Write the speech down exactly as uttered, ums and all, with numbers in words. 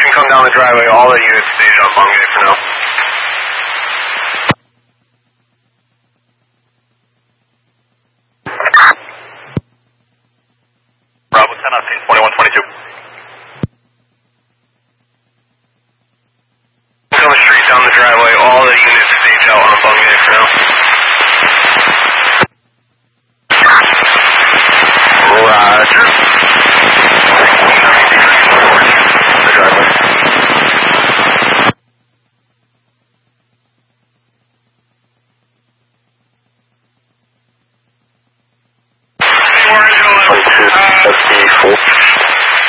come down the driveway. All the units stayed on Bungay for now.